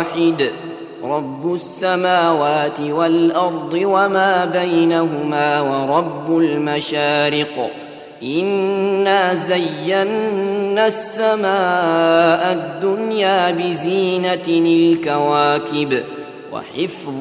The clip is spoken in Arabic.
واحد رب السماوات والأرض وما بينهما ورب المشارق إنا زينا السماء الدنيا بزينة الكواكب وحفظ